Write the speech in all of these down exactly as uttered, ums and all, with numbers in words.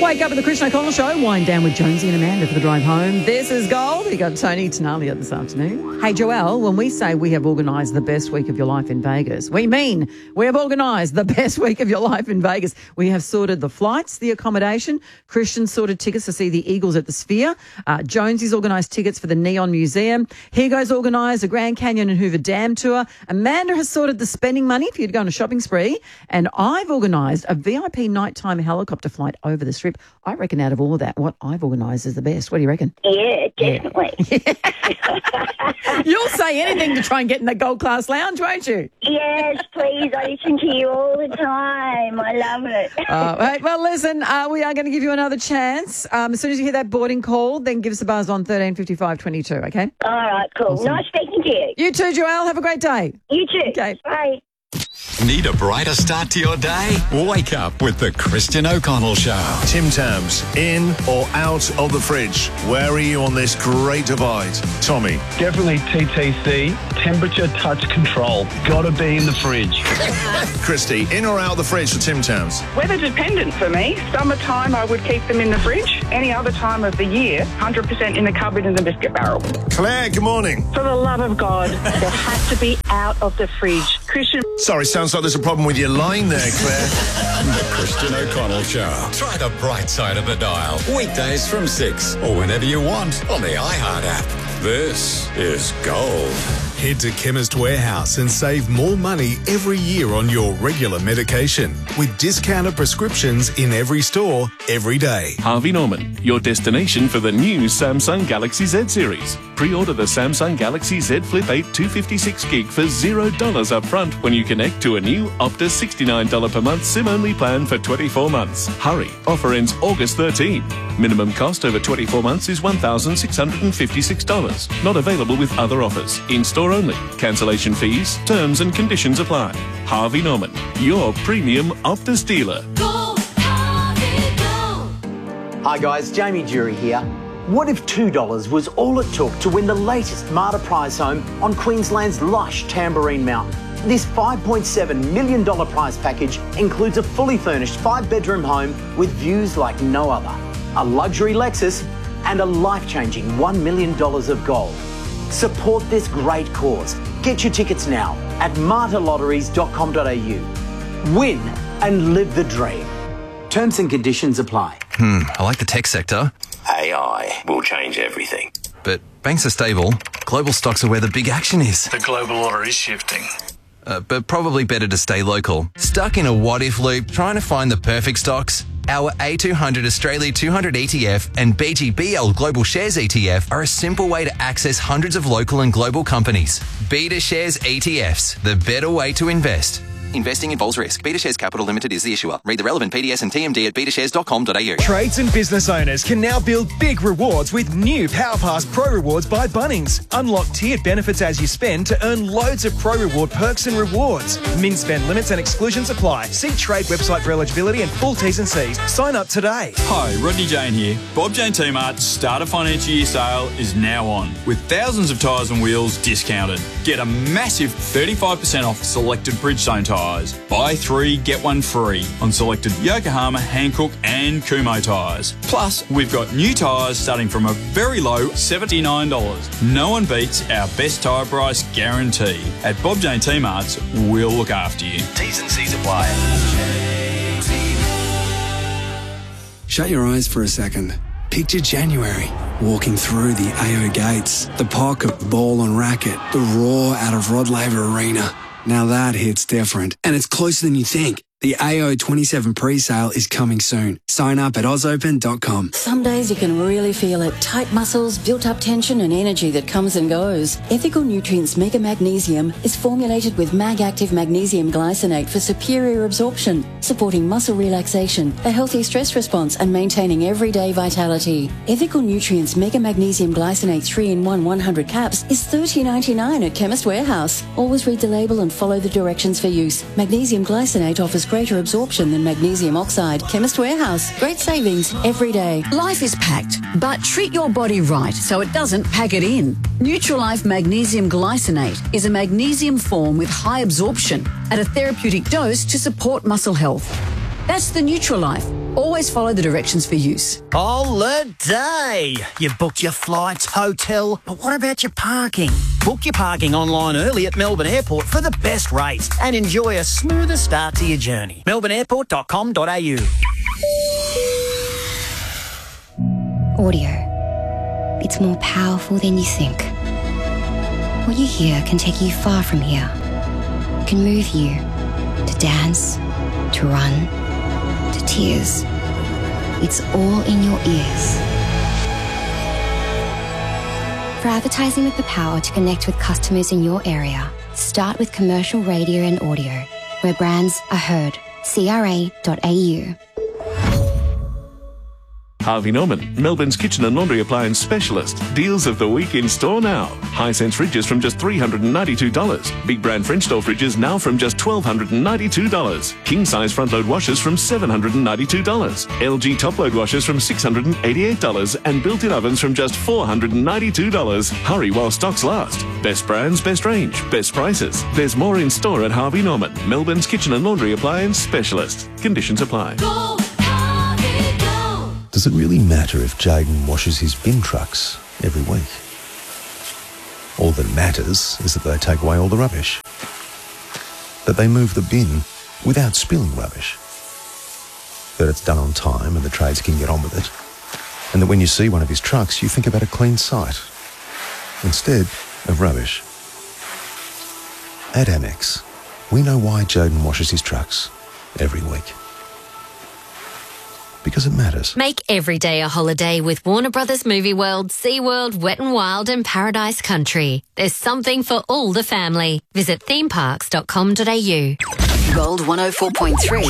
Wake up with the Christian O'Connell Show. Wind down with Jonesy and Amanda for the drive home. This is Gold. You got Tony Tenalia this afternoon. Hey, Joelle, when we say we have organised the best week of your life in Vegas, we mean we have organised the best week of your life in Vegas. We have sorted the flights, the accommodation. Christian sorted tickets to see the Eagles at the Sphere. Uh, Jonesy's organised tickets for the Neon Museum. Hugo's organised a Grand Canyon and Hoover Dam tour. Amanda has sorted the spending money if you'd go on a shopping spree. And I've organised a V I P nighttime helicopter flight over the Strip. I reckon out of all of that, what I've organised is the best. What do you reckon? Yeah, definitely. Yeah. You'll say anything to try and get in the Gold Class Lounge, won't you? Yes, please. I listen to you all the time. I love it. Uh, right, well, listen, uh, we are going to give you another chance. Um, as soon as you hear that boarding call, then give us a buzz on thirteen fifty-five twenty-two, okay? All right, cool. Awesome. Nice speaking to you. You too, Joelle. Have a great day. You too. Okay. Bye. Need a brighter start to your day? Wake up with the Christian O'Connell Show. Tim Tams, in or out of the fridge? Where are you on this great divide? Tommy. Definitely T T C, temperature touch control. Gotta be in the fridge. Christy, in or out of the fridge for Tim Tams? Weather dependent for me. Summertime, I would keep them in the fridge. Any other time of the year, one hundred percent in the cupboard in the biscuit barrel. Claire, good morning. For the love of God, they have to be out of the fridge. Christian. Sorry, sounds like there's a problem with your line there, Claire. The Christian O'Connell Show. Try the bright side of the dial. Weekdays from six or whenever you want on the iHeart app. This is Gold. Head to Chemist Warehouse and save more money every year on your regular medication with discounted prescriptions in every store, every day. Harvey Norman, your destination for the new Samsung Galaxy Z series. Pre-order the Samsung Galaxy Z Flip eight two fifty-six gig for zero dollars up front when you connect to a new Optus sixty-nine dollars per month SIM-only plan for twenty-four months. Hurry, offer ends August thirteenth. Minimum cost over twenty-four months is one thousand six hundred fifty-six dollars. Not available with other offers. In-store only. Cancellation fees, terms and conditions apply. Harvey Norman, your premium Optus dealer. Go, Harvey, go. Hi guys, Jamie Jury here. What if two dollars was all it took to win the latest Marta prize home on Queensland's lush Tamborine Mountain? This five point seven million dollars prize package includes a fully furnished five-bedroom home with views like no other, a luxury Lexus and a life-changing one million dollars of gold. Support this great cause. Get your tickets now at marta lotteries dot com dot a u. Win and live the dream. Terms and conditions apply. Hmm, I like the tech sector. A I will change everything. But banks are stable. Global stocks are where the big action is. The global order is shifting. Uh, but probably better to stay local. Stuck in a what-if loop trying to find the perfect stocks? Our A two hundred Australia two hundred E T F and B G B L Global Shares E T F are a simple way to access hundreds of local and global companies. BetaShares E T Fs, the better way to invest. Investing involves risk. BetaShares Capital Limited is the issuer. Read the relevant P D S and T M D at beta shares dot com dot a u. Trades and business owners can now build big rewards with new PowerPass Pro Rewards by Bunnings. Unlock tiered benefits as you spend to earn loads of Pro Reward perks and rewards. Min spend limits and exclusions apply. See trade website for eligibility and full T's and C's. Sign up today. Hi, Rodney Jane here. Bob Jane T-Mart's Starter Financial Year sale is now on with thousands of tyres and wheels discounted. Get a massive thirty-five percent off selected Bridgestone tyres. Buy three, get one free on selected Yokohama, Hankook and Kumho tyres. Plus, we've got new tyres starting from a very low seventy-nine dollars. No one beats our best tyre price guarantee. At Bob Jane T-Mart's, we'll look after you. T's and C's apply. Shut your eyes for a second. Picture January, walking through the A O gates, the pocket, ball and racket, the roar out of Rod Laver Arena. Now that hits different, and it's closer than you think. The A O twenty-seven pre-sale is coming soon. Sign up at oz open dot com. Some days you can really feel it. Tight muscles, built-up tension and energy that comes and goes. Ethical Nutrients Mega Magnesium is formulated with Mag-Active Magnesium Glycinate for superior absorption, supporting muscle relaxation, a healthy stress response and maintaining everyday vitality. Ethical Nutrients Mega Magnesium Glycinate three in one one hundred caps is thirty dollars ninety-nine at Chemist Warehouse. Always read the label and follow the directions for use. Magnesium Glycinate offers greater absorption than magnesium oxide. Chemist Warehouse. Great savings every day. Life is packed, but treat your body right so it doesn't pack it in. Nutrilife Magnesium Glycinate is a magnesium form with high absorption at a therapeutic dose to support muscle health. That's the Nutrilife. Always follow the directions for use. Holiday! You've booked your flights, hotel, but what about your parking? Book your parking online early at Melbourne Airport for the best rates and enjoy a smoother start to your journey. melbourne airport dot com dot a u. Audio. It's more powerful than you think. What you hear can take you far from here. It can move you to dance, to run, to tears. It's all in your ears. For advertising with the power to connect with customers in your area, start with commercial radio and audio, where brands are heard. C R A dot A U. Harvey Norman, Melbourne's kitchen and laundry appliance specialist. Deals of the week in store now. Hisense fridges from just three hundred ninety-two dollars. Big brand French door fridges now from just one thousand two hundred ninety-two dollars. King size front load washers from seven hundred ninety-two dollars. L G top load washers from six hundred eighty-eight dollars. And built-in ovens from just four hundred ninety-two dollars. Hurry while stocks last. Best brands, best range, best prices. There's more in store at Harvey Norman, Melbourne's kitchen and laundry appliance specialist. Conditions apply. Go, Harvey, go. Does it really matter if Jaden washes his bin trucks every week? All that matters is that they take away all the rubbish. That they move the bin without spilling rubbish. That it's done on time and the trades can get on with it. And that when you see one of his trucks, you think about a clean site instead of rubbish. At Amex, we know why Jaden washes his trucks every week. Because it matters. Make every day a holiday with Warner Brothers Movie World, SeaWorld, Wet n Wild and Paradise Country. There's something for all the family. Visit theme parks dot com dot a u. Gold one oh four point three.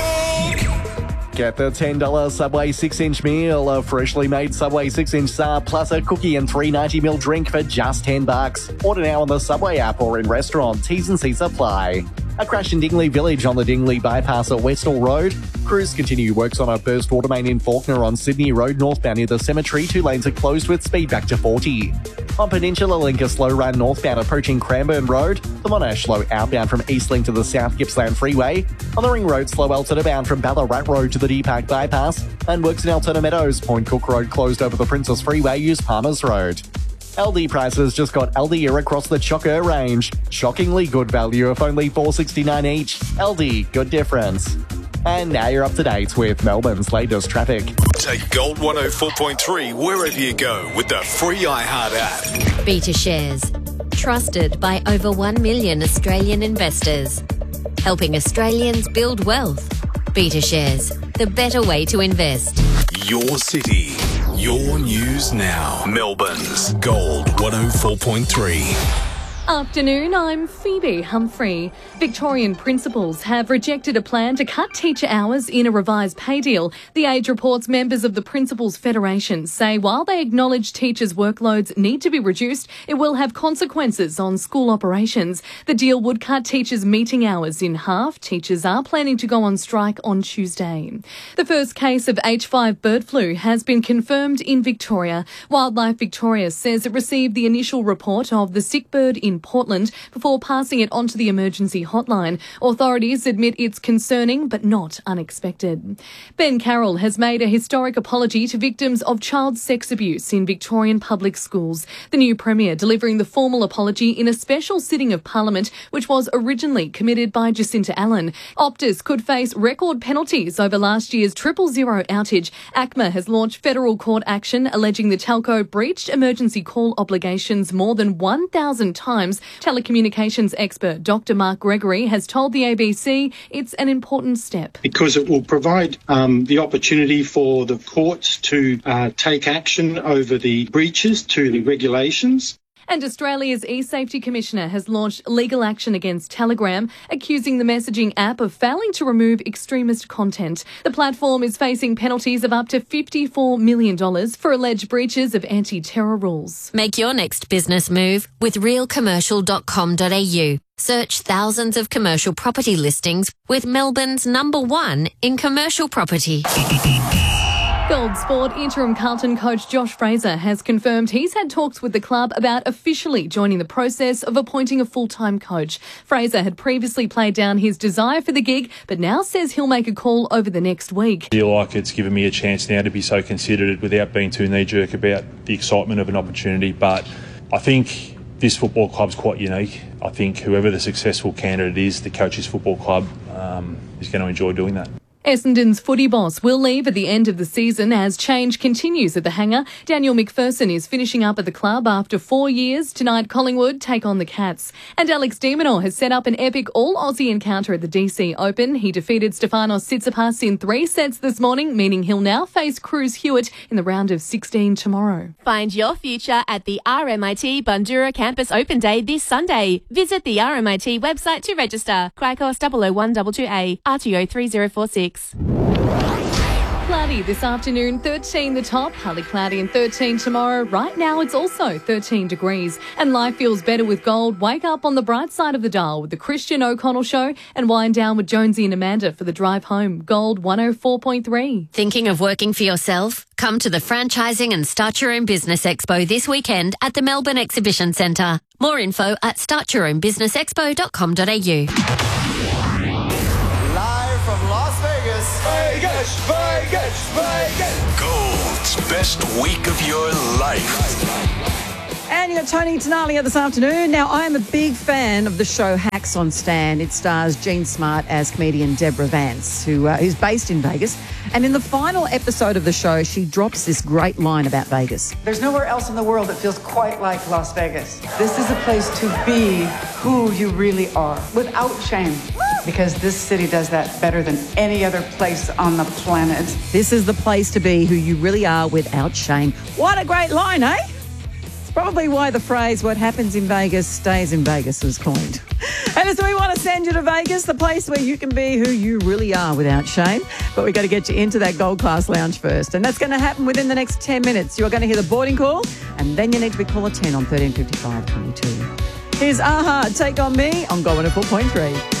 Get the ten dollars Subway six inch meal, a freshly made Subway six inch Saab plus a cookie and three ninety milliliter drink for just ten bucks. Order now on the Subway app or in restaurant. T's and C's apply. A crash in Dingley Village on the Dingley bypass at Westall Road. Crews continue works on a burst water main in Faulkner on Sydney Road northbound near the cemetery. Two lanes are closed with speed back to forty. On Peninsula Link, a slow run northbound approaching Cranbourne Road. The Monash slow outbound from Eastlink to the South Gippsland Freeway. On the Ring Road, slow Altona bound from Ballarat Road to the D-Park bypass. And works in Altona Meadows. Point Cook Road closed over the Princess Freeway. Use Palmers Road. L D prices just got L D across the Chocker range. Shockingly good value of only four dollars sixty-nine each. L D, good difference. And now you're up to date with Melbourne's latest traffic. Take Gold one oh four point three wherever you go with the free iHeart app. Beta Shares. Trusted by over one million Australian investors. Helping Australians build wealth. Beta Shares. The better way to invest. Your city. Your news now. Melbourne's Gold one oh four point three. Afternoon, I'm Phoebe Humphrey. Victorian principals have rejected a plan to cut teacher hours in a revised pay deal. The Age reports members of the Principals Federation say while they acknowledge teachers' workloads need to be reduced, it will have consequences on school operations. The deal would cut teachers' meeting hours in half. Teachers are planning to go on strike on Tuesday. The first case of H five bird flu has been confirmed in Victoria. Wildlife Victoria says it received the initial report of the sick bird in Portland before passing it on to the emergency hotline. Authorities admit it's concerning but not unexpected. Ben Carroll has made a historic apology to victims of child sex abuse in Victorian public schools. The new Premier delivering the formal apology in a special sitting of Parliament, which was originally committed by Jacinta Allen. Optus could face record penalties over last year's triple zero outage. A C M A has launched federal court action alleging the telco breached emergency call obligations more than one thousand times. Telecommunications expert Doctor Mark Gregory has told the A B C it's an important step. Because it will provide um, the opportunity for the courts to uh, take action over the breaches to the regulations. And Australia's eSafety Commissioner has launched legal action against Telegram, accusing the messaging app of failing to remove extremist content. The platform is facing penalties of up to fifty-four million dollars for alleged breaches of anti-terror rules. Make your next business move with real commercial dot com dot a u. Search thousands of commercial property listings with Melbourne's number one in commercial property. Gold Sport interim Carlton coach Josh Fraser has confirmed he's had talks with the club about officially joining the process of appointing a full-time coach. Fraser had previously played down his desire for the gig, but now says he'll make a call over the next week. I feel like it's given me a chance now to be so considered without being too knee-jerk about the excitement of an opportunity, but I think this football club's quite unique. I think whoever the successful candidate is, the coach's football club um, is going to enjoy doing that. Essendon's footy boss will leave at the end of the season as change continues at the hangar. Daniel McPherson is finishing up at the club after four years. Tonight, Collingwood take on the Cats. And Alex de Minaur has set up an epic all-Aussie encounter at the D C Open. He defeated Stefanos Tsitsipas in three sets this morning, meaning he'll now face Cruz Hewitt in the round of sixteen tomorrow. Find your future at the R M I T Bundoora Campus Open Day this Sunday. Visit the R M I T website to register. Cricos double oh one two two A, R T O three zero four six. Cloudy this afternoon, thirteen the top, partly cloudy and thirteen tomorrow. Right now it's also thirteen degrees. And life feels better with gold. Wake up on the bright side of the dial with the Christian O'Connell Show and wind down with Jonesy and Amanda for the drive home. Gold one oh four point three. Thinking of working for yourself? Come to the Franchising and Start Your Own Business Expo this weekend at the Melbourne Exhibition Centre. More info at start your own business expo dot com dot a u. Live from Las Vegas. Vegas, Vegas, Vegas. Gold's best week of your life. And you got Tony Tenalia this afternoon. Now, I am a big fan of the show Hacks on Stan. It stars Jean Smart as comedian Deborah Vance, who uh, who's based in Vegas. And in the final episode of the show, she drops this great line about Vegas. There's nowhere else in the world that feels quite like Las Vegas. This is a place to be who you really are, without shame. Because this city does that better than any other place on the planet. This is the place to be who you really are without shame. What a great line, eh? It's probably why the phrase, what happens in Vegas stays in Vegas, was coined. And so we want to send you to Vegas, the place where you can be who you really are without shame. But we've got to get you into that Gold Class Lounge first. And that's going to happen within the next ten minutes. You're going to hear the boarding call, and then you need to be caller ten on thirteen fifty-five twenty-two. Here's AHA, Take On Me on Gold one oh four point three.